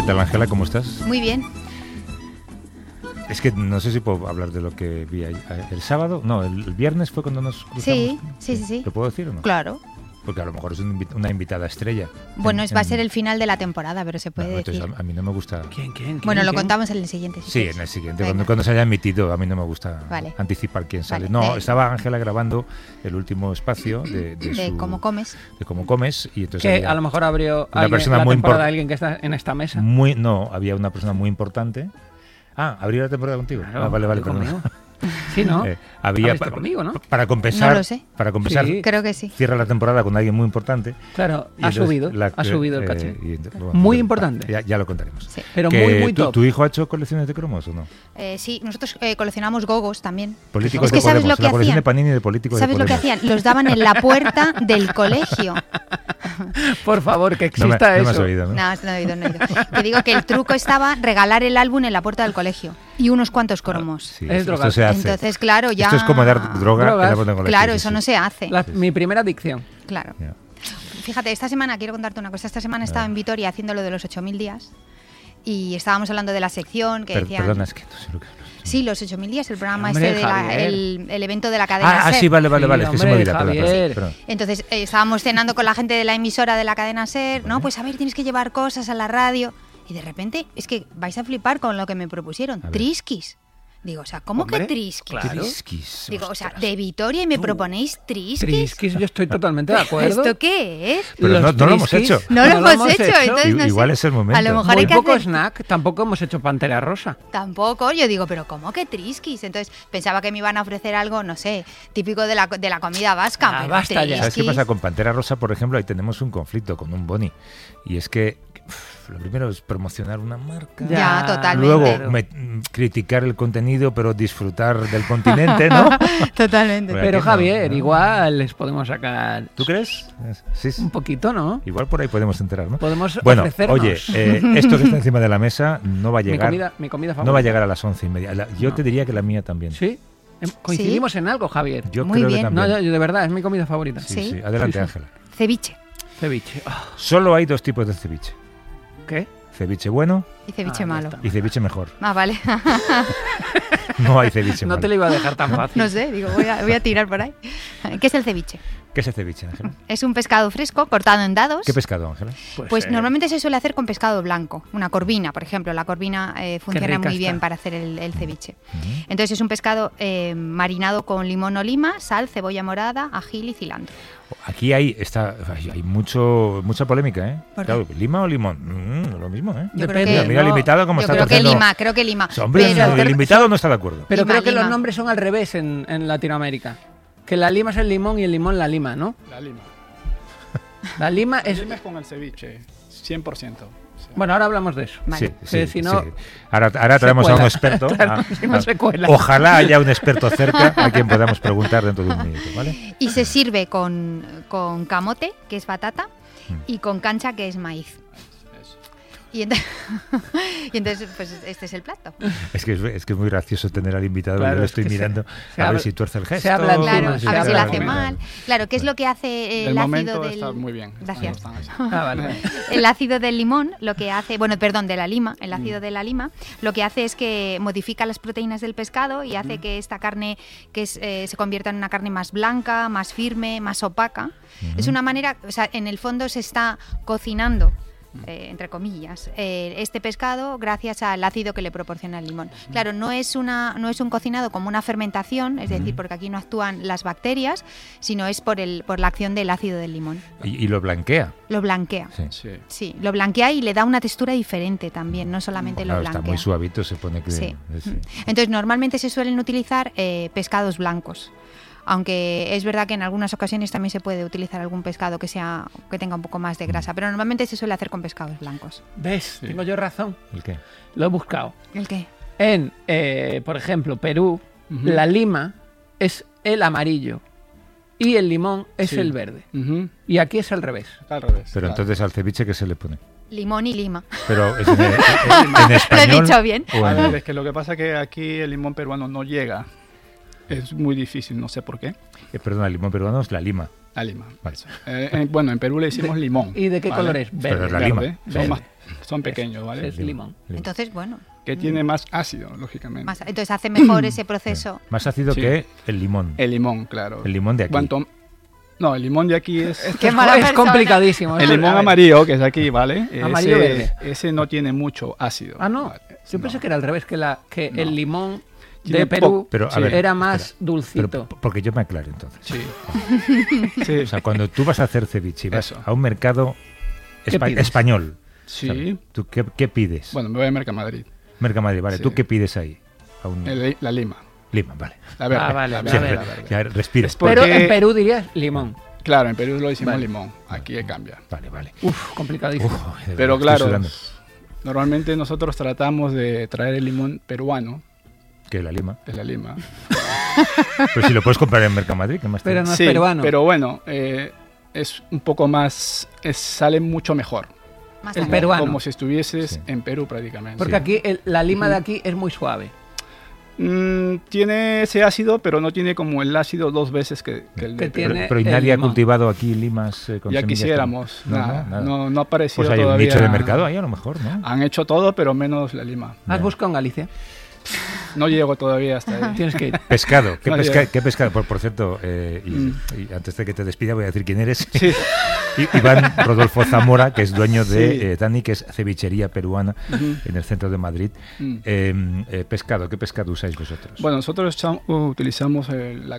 ¿Qué tal, Ángela? ¿Cómo estás? Muy bien. Es que no sé si puedo hablar de lo que vi el sábado. No, el viernes fue cuando nos cruzamos. Sí. ¿Lo puedo decir o no? Claro. Porque a lo mejor es una invitada estrella. Bueno, va a ser el final de la temporada, pero se puede decir. Entonces a mí no me gusta... ¿Quién? Bueno, lo contamos en el siguiente. Sí, en el siguiente, cuando se haya emitido. A mí no me gusta anticipar quién sale. No, estaba Ángela grabando el último espacio de Cómo comes. De Cómo comes. Y entonces que a lo mejor abrió una persona la muy temporada alguien que está en esta mesa. No, había una persona muy importante. ¿Abrió la temporada contigo? Claro, vale, perdón. Sí, ¿no? Había conmigo, ¿no? Para compensar, no lo sé. Sí. Creo que sí. Cierra la temporada con alguien muy importante. Claro, ha subido el caché. Bueno, muy importante. Ya lo contaremos. Sí. Pero muy top. ¿Tu hijo ha hecho colecciones de cromos o no? Sí, nosotros coleccionamos gogos también. Políticos es que de ¿sabes Podemos, lo que la hacían? colección de Panini de políticos ¿Sabes de lo que Podemos? hacían? Los daban en la puerta del colegio. Por favor, que exista no eso. me has oído, ¿no? No he oído. Te digo que el truco estaba regalar el álbum en la puerta del colegio. Y unos cuantos cromos. Sí, Es esto drogar. se hace. Entonces, claro, ya... Esto es como dar droga en la puerta del colegio. Claro, sí, eso sí. no se hace. Mi primera adicción. Claro. Ya. Fíjate, esta semana, quiero contarte una cosa. Esta semana estaba en Vitoria haciendo lo de los 8.000 días. Y estábamos hablando de la sección que decían... Perdona, es que no sé lo que hablas. Sí, los 8.000 días, el programa Hombre, el evento de la cadena SER. Sí, vale, es que se me olvida. Javier. Perdón. Entonces estábamos cenando con la gente de la emisora de la cadena SER, ¿no? Pues a ver, tienes que llevar cosas a la radio. Y de repente, es que vais a flipar con lo que me propusieron. Trisquis. Digo, o sea, ¿cómo que trisquis? Claro. Trisquis, Digo, o sea, ostras. de Vitoria y me proponéis trisquis. Trisquis, yo estoy totalmente de acuerdo. ¿Esto qué es? Pero no lo hemos trisquis hecho. No lo hemos hecho, entonces no Igual sé. es el momento. A lo mejor Muy hay que poco hacer... snack, tampoco hemos hecho Pantera Rosa. Tampoco, yo digo, pero ¿cómo que trisquis? Entonces pensaba que me iban a ofrecer algo, no sé, típico de la comida vasca. Pero basta ya. ¿Sabes qué pasa con Pantera Rosa, por ejemplo? Ahí tenemos un conflicto con un boni. Y es que lo primero es promocionar una marca. Ya, totalmente. Luego criticar el contenido, pero disfrutar del continente, ¿no? Totalmente. Bueno, Pero aquí no, Javier, ¿no? igual les podemos sacar ¿Tú crees? Sí. un poquito, ¿no? Igual por ahí podemos enterar, ¿no? Podemos Bueno, ofrecernos. oye, esto que está encima de la mesa no va a llegar. Mi comida favorita. No va a llegar a las 11:30. Yo te diría que la mía también. ¿Sí? Coincidimos en algo, Javier. Yo Muy creo bien. que también. No, yo de verdad, es mi comida favorita. Sí. Adelante, Sí. Ángela. Ceviche Ceviche. Ah, Solo hay dos tipos de ceviche. ¿Qué? Ceviche bueno y ceviche ya malo. está. y ceviche mejor. Ah, vale. No hay ceviche No malo. te lo iba a dejar tan fácil. No sé, digo, voy a tirar por ahí. ¿Qué es el ceviche? ¿Qué es el ceviche, Ángela? Es un pescado fresco cortado en dados. ¿Qué pescado, Ángela? Pues normalmente se suele hacer con pescado blanco, una corvina, por ejemplo. La corvina funciona rica muy bien está. para hacer el ceviche. Entonces es un pescado marinado con limón o lima, sal, cebolla morada, ají y cilantro. Aquí hay mucha polémica, ¿eh? ¿Por qué? Claro, ¿lima o limón? Lo mismo, ¿eh? Yo Depende. creo que, Mira el invitado como yo está creo que torciendo. creo que lima. Hombre, Pero- el invitado no está de acuerdo. Pero Lima, creo que lima. los nombres son al revés en Latinoamérica. Que la lima es el limón y el limón la lima, ¿no? La lima. La lima La es... lima es con el ceviche, 100%. O sea, Bueno, ahora hablamos de eso. Vale. Sí, si no, Ahora traemos a un cuela. experto. Claro, si no se cuela. Ojalá haya un experto cerca a quien podamos preguntar dentro de un minuto, ¿vale? Y se sirve con camote, que es batata, y con cancha, que es maíz. eso. Y entonces, pues este es el plato. Es que es muy gracioso tener al invitado, Claro, yo lo es estoy que mirando se a ver habla- si tuerce el gesto. se habla encima, Claro, sí, a ver si sí, lo sí, hace sí. mal. Claro, ¿qué es lo que hace el Del ácido momento del... está muy bien. Gracias. Están así. Ah, vale. El ácido del limón, lo que hace, de la lima, el ácido de la lima, lo que hace es que modifica las proteínas del pescado y hace que esta carne se convierta en una carne más blanca, más firme, más opaca. Es una manera, o sea, en el fondo se está cocinando, entre comillas, este pescado gracias al ácido que le proporciona el limón. Claro, no es un cocinado como una fermentación, es decir, porque aquí no actúan las bacterias, sino es por la acción del ácido del limón. Y lo blanquea. Lo blanquea. Sí. Sí. Sí, lo blanquea y le da una textura diferente también, no solamente Claro, lo blanquea. está muy suavito, se pone que... Sí. sí. Entonces, normalmente se suelen utilizar pescados blancos. Aunque es verdad que en algunas ocasiones también se puede utilizar algún pescado que tenga un poco más de grasa, pero normalmente se suele hacer con pescados blancos. ¿Ves? Sí. Tengo yo razón. ¿El qué? Lo he buscado. ¿El qué? En, por ejemplo, Perú, la lima es el amarillo y el limón es Sí. el verde. Ujú. Y aquí es al revés. Está al revés. Pero claro. entonces al ceviche, ¿qué se le pone? Limón y lima. Pero es en español. Lo he dicho bien. o A en- ver, es que lo que pasa es que aquí el limón peruano no llega. Es muy difícil, no sé por qué. Perdona, el limón peruano es la lima. La lima. Vale. Bueno, en Perú le decimos limón. ¿Y de qué color es? Pero es la Verde. lima. Son pequeños, ¿vale? Es limón. Entonces, bueno. Que tiene más ácido, lógicamente. Entonces hace mejor ese proceso. Más ácido que el limón. El limón, claro. El limón de aquí. No, el limón de aquí es... Es complicadísimo. El limón amarillo, que es aquí, ¿vale? Amarillo verde. Ese no tiene mucho ácido. Ah, ¿no? ¿vale? Yo pensé que era al revés, que No. el limón Tiene de Perú Pero, a ver, era más espera, dulcito. pero porque yo me aclaro entonces. Sí. Sí. O sea, cuando tú vas a hacer ceviche y vas Eso. a un mercado ¿Qué pides? español, Sí. ¿sabes? ¿Tú qué pides? Bueno, me voy a Mercamadrid. Mercamadrid, vale. Sí. ¿Tú qué pides ahí? A un... La lima. Lima, vale. La verde. Ah, vale, la la verde, verde. la verde. Ya, respira. Es Pero porque- en Perú dirías limón. Claro, en Perú lo decimos Vale. limón. Aquí cambia. Vale. Uf, complicadísimo. Uf, de Pero verdad, estoy claro, sudando. normalmente nosotros tratamos de traer el limón peruano, Que la lima. de la lima. Pero si lo puedes comprar en Mercamadrid, ¿qué más Pero tiene? no es Sí, peruano. pero bueno, es un poco más... sale mucho mejor. Más El tarde. peruano. Como si estuvieses Sí. en Perú prácticamente. Porque aquí la lima de aquí es muy suave. Tiene ese ácido, pero no tiene como el ácido 2 veces que el Que de tiene- Perú. Pero ¿y el nadie ha limón. cultivado aquí limas con Ya semillas? quisiéramos. No, Nada, nada. no ha aparecido Pues hay un todavía. nicho de mercado ahí a lo mejor, ¿no? Han hecho todo, pero menos la lima. ¿Has Ya. buscado en Galicia? No llego todavía hasta ahí. Tienes que ir. Pescado, ¿qué, No, qué pescado? Por cierto, y antes de que te despida voy a decir quién eres. Sí. Iván Rodolfo Zamora, que es dueño de Sí. Dani, que es cevichería peruana Ujú. en el centro de Madrid. Mm. Pescado, ¿qué pescado usáis vosotros? Bueno, nosotros utilizamos